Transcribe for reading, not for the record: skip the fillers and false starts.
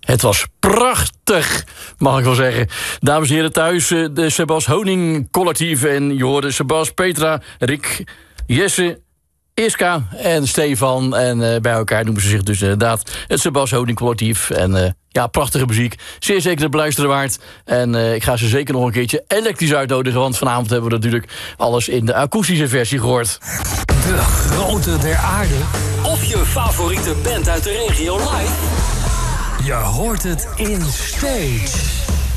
Het was prachtig, mag ik wel zeggen. Dames en heren thuis, de Sebas Honing Collectief. En je hoorde Sebas, Petra, Rick, Jesse, Iska en Stefan. En bij elkaar noemen ze zich dus inderdaad het Sebas Honing Collectief. En ja, prachtige muziek. Zeer zeker de beluisteren waard. En ik ga ze zeker nog een keertje elektrisch uitnodigen. Want vanavond hebben we natuurlijk alles in de akoestische versie gehoord. De grote der aarde. Of je favoriete band uit de regio live. Je hoort het in Stage.